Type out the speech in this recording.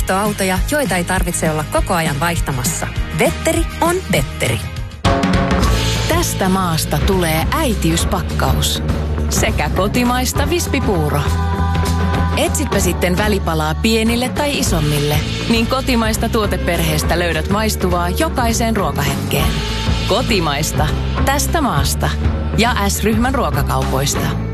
vaihtoautoja, joita ei tarvitse olla koko ajan vaihtamassa. Vetteri on Vetteri. Tästä maasta tulee äitiyspakkaus. Sekä kotimaista vispipuuro. Etsipä sitten välipalaa pienille tai isommille, niin kotimaista tuoteperheestä löydät maistuvaa jokaiseen ruokahetkeen. Kotimaista. Tästä maasta. Ja S-ryhmän ruokakaupoista.